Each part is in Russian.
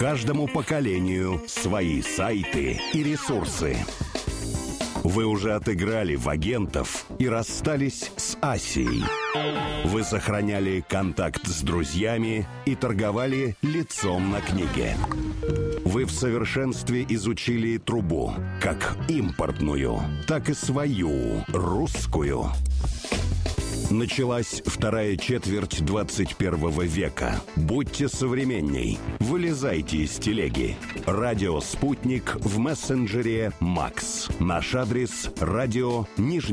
Каждому поколению свои сайты и ресурсы. Вы уже отыграли в агентов и расстались с Асией. Вы сохраняли контакт с друзьями и торговали лицом на книге. Вы в совершенстве изучили трубу, как импортную, так и свою, русскую. Началась вторая четверть 21 века. Будьте современней. Вылезайте из телеги. Радио «Спутник» в мессенджере «Макс». Наш адрес – радио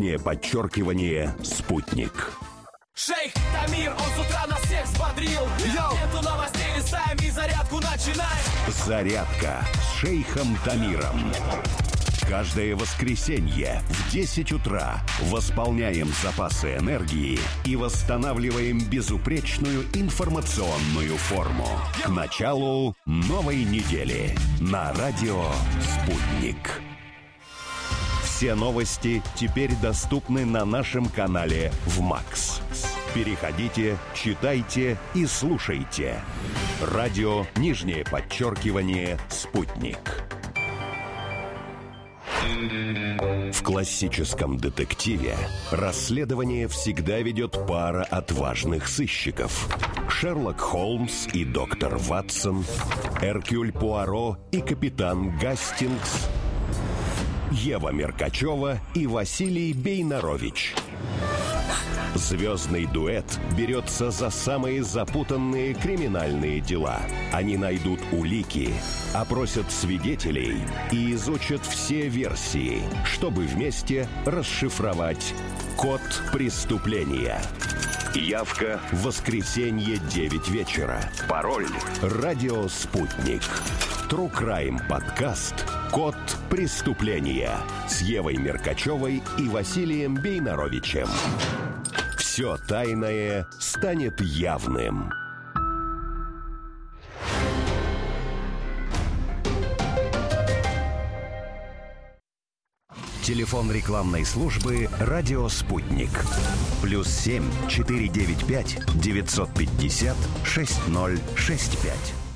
_«Спутник». Шейх Тамир, он с утра нас всех взбодрил. Нету новостей, листаем и зарядку начинаем. Зарядка с шейхом Тамиром. Каждое воскресенье в 10 утра восполняем запасы энергии и восстанавливаем безупречную информационную форму. К началу новой недели на радио «Спутник». Все новости теперь доступны на нашем канале в МАКС. Переходите, читайте и слушайте. Радио _«Спутник». В классическом детективе расследование всегда ведет пара отважных сыщиков. Шерлок Холмс и доктор Ватсон, Эркюль Пуаро и капитан Гастингс, Ева Меркачева и Василий Бейнарович. Звездный дуэт берется за самые запутанные криминальные дела. Они найдут улики, опросят свидетелей и изучат все версии, чтобы вместе расшифровать код преступления. Явка – воскресенье, 9 вечера. Пароль – радио «Спутник». True Crime подкаст «Код преступления» с Евой Меркачевой и Василием Бейнаровичем. Все тайное станет явным. Телефон рекламной службы «Радио Спутник». +7 495 950 6065.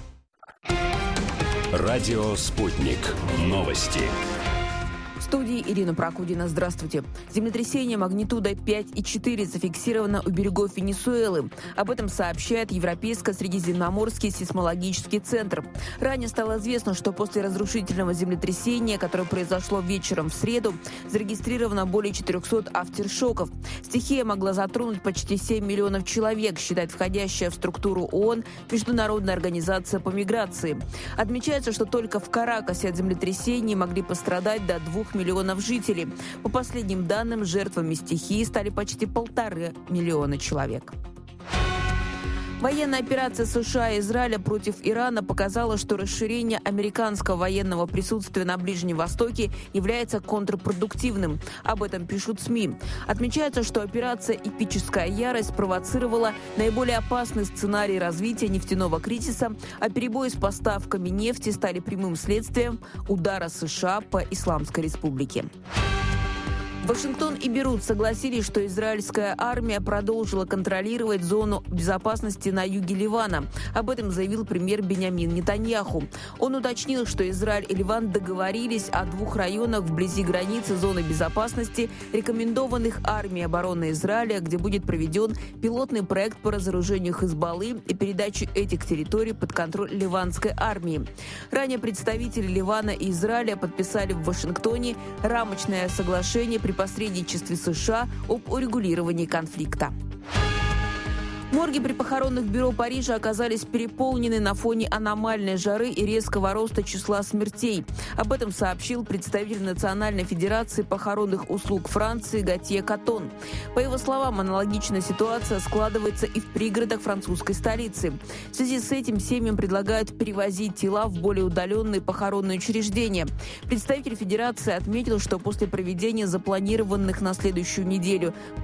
Радио «Спутник». Новости. В студии Ирина Прокудина. Здравствуйте. Землетрясение магнитудой 5,4 зафиксировано у берегов Венесуэлы. Об этом сообщает Европейско-Средиземноморский сейсмологический центр. Ранее стало известно, что после разрушительного землетрясения, которое произошло вечером в среду, зарегистрировано более 400 афтершоков. Стихия могла затронуть почти 7 миллионов человек, считает входящая в структуру ООН Международная организация по миграции. Отмечается, что только в Каракасе от землетрясений могли пострадать до 2 миллионов жителей. По последним данным, жертвами стихии стали почти 1,5 миллиона человек. Военная операция США и Израиля против Ирана показала, что расширение американского военного присутствия на Ближнем Востоке является контрпродуктивным. Об этом пишут СМИ. Отмечается, что операция «Эпическая ярость» спровоцировала наиболее опасный сценарий развития нефтяного кризиса, а перебои с поставками нефти стали прямым следствием удара США по Исламской Республике. Вашингтон и Бейрут согласились, что израильская армия продолжила контролировать зону безопасности на юге Ливана. Об этом заявил премьер Биньямин Нетаньяху. Он уточнил, что Израиль и Ливан договорились о 2 районах вблизи границы зоны безопасности, рекомендованных армией обороны Израиля, где будет проведен пилотный проект по разоружению Хизбаллы и передаче этих территорий под контроль ливанской армии. Ранее представители Ливана и Израиля подписали в Вашингтоне рамочное соглашение при посредничестве США об урегулировании конфликта. Морги при похоронных бюро Парижа оказались переполнены на фоне аномальной жары и резкого роста числа смертей. Об этом сообщил представитель Национальной федерации похоронных услуг Франции Готье Катон. По его словам, аналогичная ситуация складывается и в пригородах французской столицы. В связи с этим семьям предлагают перевозить тела в более удаленные похоронные учреждения. Представитель федерации отметил, что после проведения запланированных на следующую неделю